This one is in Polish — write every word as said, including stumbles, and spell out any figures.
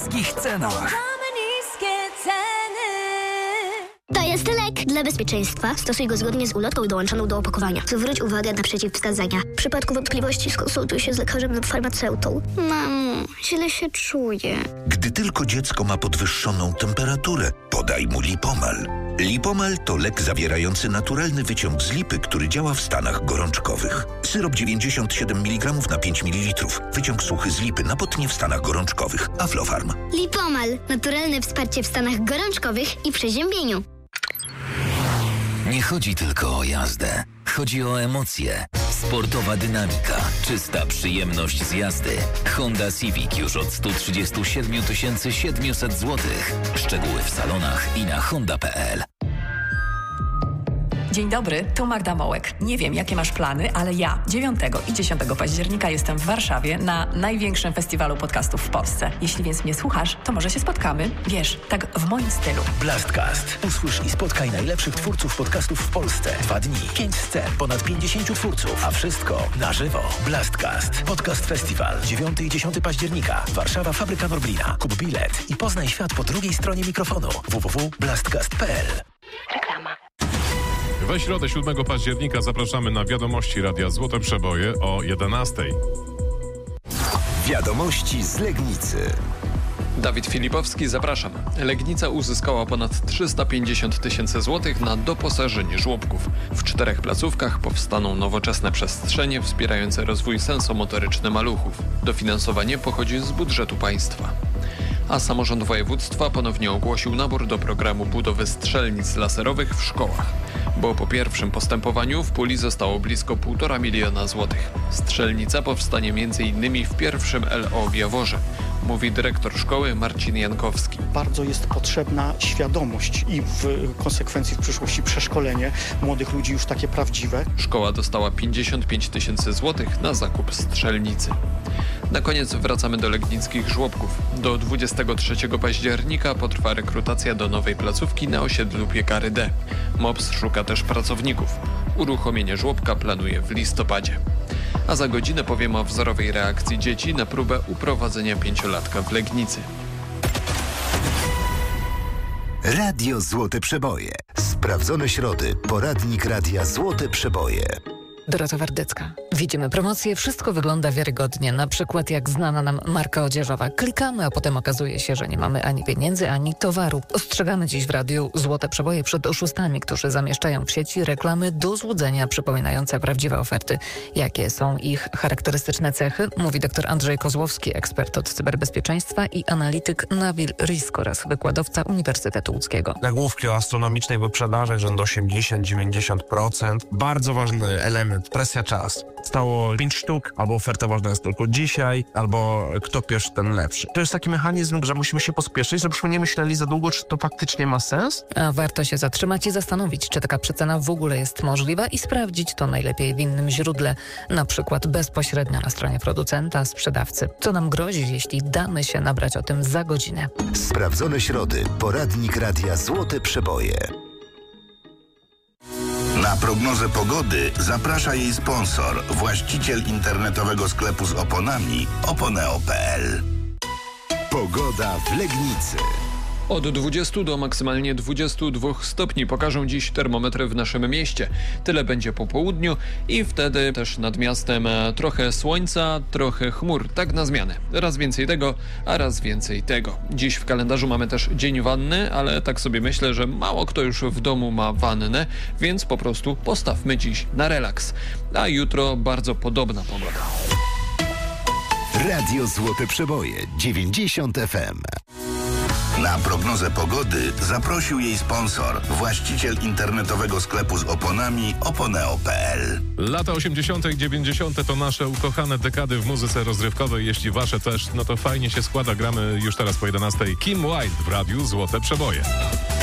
niskich cenach. To jest lek. Dla bezpieczeństwa stosuj go zgodnie z ulotką dołączoną do opakowania. Zwróć uwagę na przeciwwskazania. W przypadku wątpliwości skonsultuj się z lekarzem lub farmaceutą. Mamo, źle się czuję. Gdy tylko dziecko ma podwyższoną temperaturę, podaj mu Lipomal. Lipomal to lek zawierający naturalny wyciąg z lipy, który działa w stanach gorączkowych. Syrop dziewięćdziesiąt siedem miligramów na pięć mililitrów. Wyciąg suchy z lipy na potnie w stanach gorączkowych. Aflofarm. Lipomal. Naturalne wsparcie w stanach gorączkowych i przeziębieniu. Nie chodzi tylko o jazdę. Chodzi o emocje. Sportowa dynamika, czysta przyjemność z jazdy. Honda Civic już od sto trzydzieści siedem tysięcy siedemset złotych. Szczegóły w salonach i na honda kropka p l. Dzień dobry, tu Magda Mołek. Nie wiem, jakie masz plany, ale ja dziewiątego i dziesiątego października jestem w Warszawie na największym festiwalu podcastów w Polsce. Jeśli więc mnie słuchasz, to może się spotkamy. Wiesz, tak w moim stylu. Blastcast. Usłysz i spotkaj najlepszych twórców podcastów w Polsce. Dwa dni, pięć scen, ponad pięćdziesięciu twórców, a wszystko na żywo. Blastcast. Podcast Festiwal. dziewiątego i dziesiątego października. Warszawa, Fabryka Norblina. Kup bilet i poznaj świat po drugiej stronie mikrofonu. w w w kropka blastcast kropka p l. Reklama. We środę siódmego października zapraszamy na Wiadomości Radia Złote Przeboje o jedenastej. Wiadomości z Legnicy. Dawid Filipowski, zapraszam. Legnica uzyskała ponad trzysta pięćdziesiąt tysięcy złotych na doposażenie żłobków. W czterech placówkach powstaną nowoczesne przestrzenie wspierające rozwój sensomotoryczny maluchów. Dofinansowanie pochodzi z budżetu państwa. A samorząd województwa ponownie ogłosił nabór do programu budowy strzelnic laserowych w szkołach, bo po pierwszym postępowaniu w puli zostało blisko półtora miliona złotych. Strzelnica powstanie m.in. w pierwszym L O w Jaworze, mówi dyrektor szkoły Marcin Jankowski. Bardzo jest potrzebna świadomość i w konsekwencji w przyszłości przeszkolenie młodych ludzi już takie prawdziwe. Szkoła dostała pięćdziesiąt pięć tysięcy złotych na zakup strzelnicy. Na koniec wracamy do legnickich żłobków. Do dwudziestego trzeciego października potrwa rekrutacja do nowej placówki na osiedlu Piekary D. MOPS szuka też pracowników. Uruchomienie żłobka planuje w listopadzie. A za godzinę powiem o wzorowej reakcji dzieci na próbę uprowadzenia pięciolatka w Legnicy. Radio Złote Przeboje. Sprawdzone środy. Poradnik Radia Złote Przeboje. Dorota Wardecka. Widzimy promocję, wszystko wygląda wiarygodnie. Na przykład jak znana nam marka odzieżowa. Klikamy, a potem okazuje się, że nie mamy ani pieniędzy, ani towaru. Ostrzegamy dziś w radiu Złote Przeboje przed oszustami, którzy zamieszczają w sieci reklamy do złudzenia przypominające prawdziwe oferty. Jakie są ich charakterystyczne cechy? Mówi dr Andrzej Kozłowski, ekspert od cyberbezpieczeństwa i analityk Nabil Risk oraz wykładowca Uniwersytetu Łódzkiego. Nagłówki o astronomicznej wyprzedaży rzędu osiemdziesiąt do dziewięćdziesięciu procent. Bardzo ważny element. Presja czas. Stało pięć sztuk, albo oferta ważna jest tylko dzisiaj, albo kto pierwszy, ten lepszy. To jest taki mechanizm, że musimy się pospieszyć, żebyśmy nie myśleli za długo, czy to faktycznie ma sens. A warto się zatrzymać i zastanowić, czy taka przecena w ogóle jest możliwa i sprawdzić to najlepiej w innym źródle, na przykład bezpośrednio na stronie producenta, sprzedawcy. Co nam grozi, jeśli damy się nabrać o tym za godzinę? Sprawdzone środy. Poradnik Radia Złote Przeboje. Na prognozę pogody zaprasza jej sponsor, właściciel internetowego sklepu z oponami oponeo kropka p l. Pogoda w Legnicy. Od dwudziestu do maksymalnie dwudziestu dwóch stopni pokażą dziś termometry w naszym mieście. Tyle będzie po południu i wtedy też nad miastem trochę słońca, trochę chmur. Tak na zmianę. Raz więcej tego, a raz więcej tego. Dziś w kalendarzu mamy też dzień wanny, ale tak sobie myślę, że mało kto już w domu ma wannę, więc po prostu postawmy dziś na relaks. A jutro bardzo podobna pogoda. Radio Złote Przeboje dziewięćdziesiąt F M. Na prognozę pogody zaprosił jej sponsor, właściciel internetowego sklepu z oponami oponeo kropka p l. Lata osiemdziesiąte i dziewięćdziesiąte to nasze ukochane dekady w muzyce rozrywkowej. Jeśli wasze też, no to fajnie się składa. Gramy już teraz po jedenastej. Kim Wilde w radiu Złote Przeboje.